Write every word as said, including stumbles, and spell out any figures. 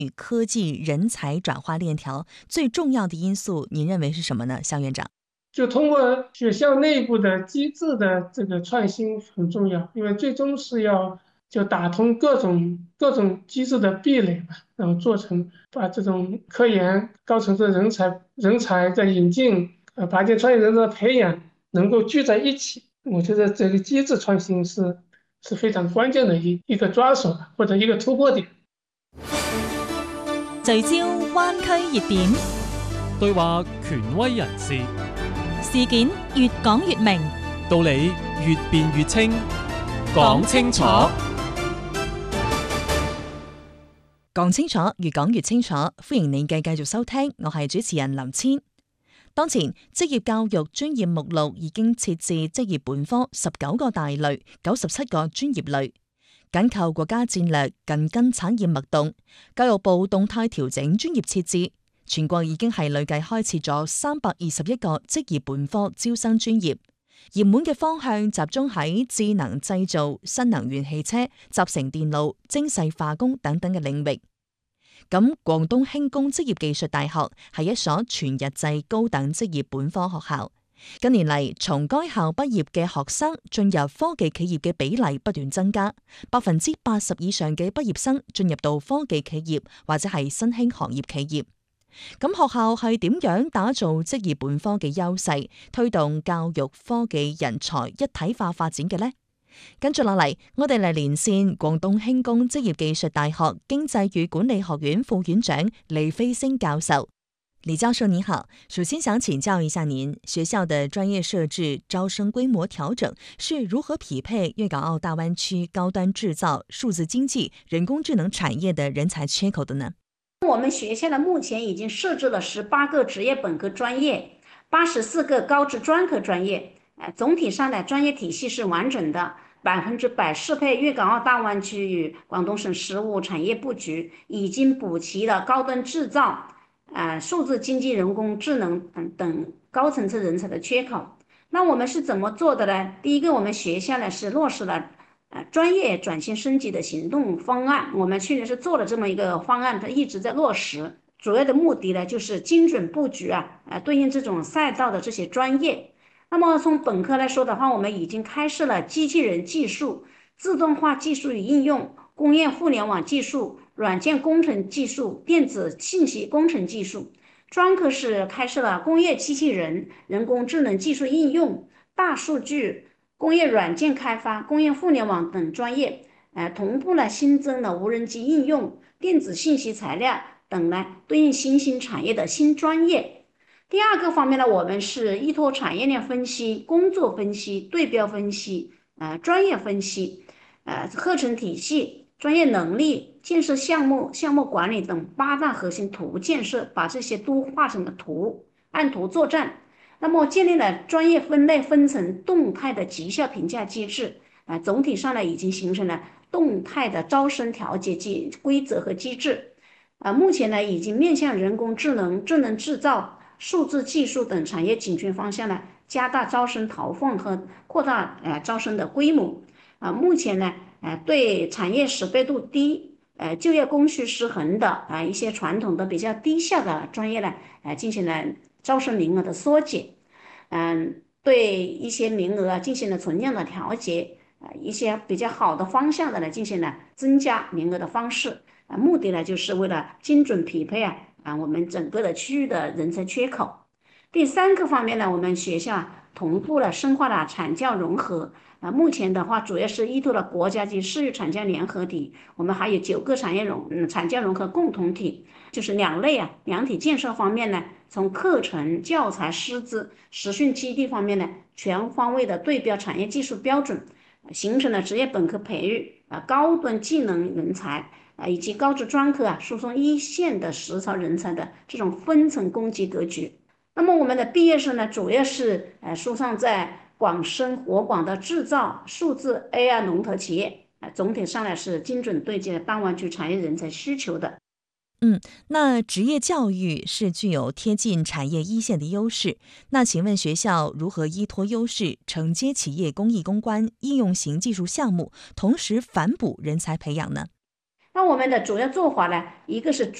与科技人才转化链条最重要的因素，您认为是什么呢？向院长。 就通过学校内部的机制的这个创新很重要，因为最终是要就打通各种各种机制的壁垒嘛，然后做成把这种科研高层次人才人才的引进，呃，把这专业人才的培养能够聚在一起。我觉得这个机制创新是是非常關鍵的一一個抓手或者一個突破點。 聚焦灣區熱點， 對話權威人士， 事件越講越明， 道理越辯越清，講清楚。 講清楚，越講越清楚。歡迎你嘅繼續收聽，我係主持人林千。當前職業教育專業目錄已經設置職業本科十九個大類、九十七個專業類，緊扣國家戰略，緊跟產業脈動。教育部動態調整專業設置，全國已經係累計開設咗三百二十一個職業本科招生專業，熱門嘅方向集中喺智能製造、新能源汽車、集成電路、精細化工等等嘅領域。咁廣東輕工職業技術大學係一所全日制高等職業本科學校。近年嚟，從該校畢業嘅學生進入科技企業嘅比例不斷增加，百分之八十以上嘅畢業生進入到科技企業或者係新興行業企業。咁學校係點樣打造職業本科嘅優勢，推動教育科技人才一體化發展嘅呢？跟住落嚟，我哋嚟連線廣東輕工職業技術大學經濟與管理學院副院長李飛星教授。李教授你好，首先想請教一下您，學校的專業設置招生規模調整是如何匹配粵港澳大灣區高端製造、數字經濟、人工智能產業的人才缺口的呢？ 我們學校呢目前已經設置了十八個職業本科專業，八十四個高職專科專業。總體上的專業體系是完整的，百分之百適配粵港澳大灣區與廣東省實務產業佈局，已經補齊了高端製造、呃、數字經濟、人工智能等高層次人才的缺口。那我們是怎麼做的呢？第一個，我們學校呢是落實了呃專業轉型升級的行動方案，我們去年是做了這麼一個方案，它一直在落實。主要的目的呢就是精準佈局啊，呃對應這種賽道的這些專業。那麼從本科來說的話，我們已經開設了機器人技術、自動化技術與應用、工業互聯網技術、軟件工程技術、電子信息工程技術。專科是開設了工業機器人、人工智能技術應用、大數據、工業軟件開發、工業互聯網等專業。呃，同步呢新增了無人機應用、電子信息材料等呢對應新興產業的新專業。第二個方面呢，我們是依託產業鏈分析、工作分析、對標分析、呃專業分析、呃課程體系、專業能力、建設項目、項目管理等八大核心圖建設，把這些都畫成了圖，按圖作戰。那麼建立了專業分類分層動態的績效評價機制，呃總體上呢已經形成了動態的招生調節機規則和機制。呃目前呢已經面向人工智能、智能製造、數字技術等產業緊缺方向呢，加大招生投放和擴大呃招生的規模。啊、呃，目前呢，呃，對產業識別度低、呃就業供需失衡的啊、呃、一些傳統的比較低效的專業呢，呃進行了招生名額的縮減，嗯、呃，對一些名額進行了存量的調節，啊、呃，一些比較好的方向的呢，進行了增加名額的方式，啊、呃，目的呢就是為了精準匹配啊。啊，我們整個的區域的人才缺口。第三個方面呢，我們學校同步了深化了產教融合。啊，目前的話主要是依託了國家級市域產教聯合體，我們還有九個產業融嗯產教融合共同體，就是兩類啊兩體建設方面呢，從課程、教材、師資、實訓基地方面呢，全方位的對標產業技術標準，形成了職業本科培育啊高端技能人才。啊，以及高職專科啊，輸送一線的實操人才的這種分層供給格局。那麼我們的畢業生呢，主要是呃輸送在廣深活廣的製造、數字 A I 龍頭企業。啊，總體上來是精準對接大灣區產業人才需求的。 嗯，那職業教育是具有貼近產業一線的優勢。那請問學校如何依託優勢，承接企業公益公關、應用型技術項目，同時反哺人才培養呢？ 那我们的主要做法呢，一个是